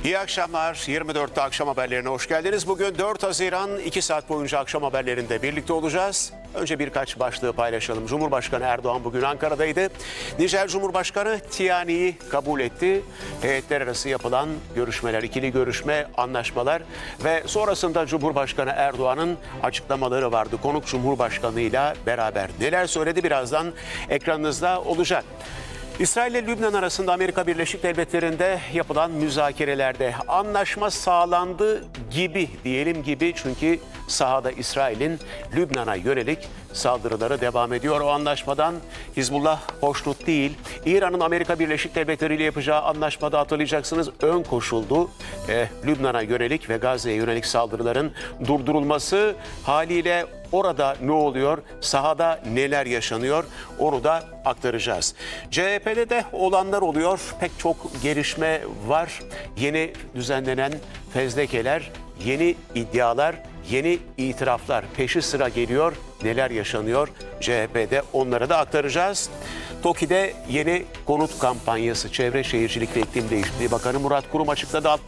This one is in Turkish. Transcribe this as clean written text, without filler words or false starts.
İyi akşamlar. 24'te akşam haberlerine hoş geldiniz. Bugün 4 Haziran 2 saat boyunca akşam haberlerinde birlikte olacağız. Önce birkaç başlığı paylaşalım. Cumhurbaşkanı Erdoğan bugün Ankara'daydı. Nijer Cumhurbaşkanı Tiani'yi kabul etti. Heyetler arası yapılan görüşmeler, ikili görüşme, anlaşmalar ve sonrasında Cumhurbaşkanı Erdoğan'ın açıklamaları vardı. Konuk Cumhurbaşkanı'yla beraber neler söyledi birazdan ekranınızda olacak. İsrail ile Lübnan arasında Amerika Birleşik Devletleri'nde yapılan müzakerelerde anlaşma sağlandı gibi çünkü sahada İsrail'in Lübnan'a yönelik saldırıları devam ediyor. O anlaşmadan Hizbullah hoşnut değil. İran'ın Amerika Birleşik Devletleri ile yapacağı anlaşmada hatırlayacaksınız ön koşuldu. Lübnan'a yönelik ve Gazze'ye yönelik saldırıların durdurulması. Haliyle orada ne oluyor? Sahada neler yaşanıyor? Onu da aktaracağız. CHP'de de olanlar oluyor. Pek çok gelişme var. Yeni düzenlenen fezlekeler, yeni iddialar, yeni itiraflar peşi sıra geliyor. Neler yaşanıyor CHP'de, onları da aktaracağız. TOKİ'de yeni konut kampanyası, Çevre Şehircilik ve İklim Değişikliği Bakanı Murat Kurum açıkladı.